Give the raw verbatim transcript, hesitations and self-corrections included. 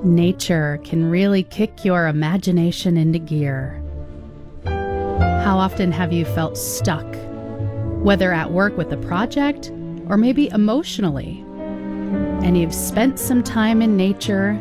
Nature can really kick your imagination into gear. How often have you felt stuck, whether at work with a project or maybe emotionally, and you've spent some time in nature